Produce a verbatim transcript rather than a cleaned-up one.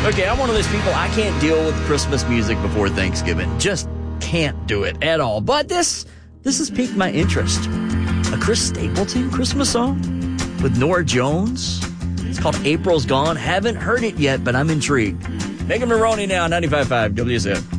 Okay, I'm one of those people, I can't deal with Christmas music before Thanksgiving. Just can't do it at all. But this, this has piqued my interest. A Chris Stapleton Christmas song with Norah Jones. It's called April's Gone. Haven't heard it yet, but I'm intrigued. Megan Maroney now, ninety-five point five W S F.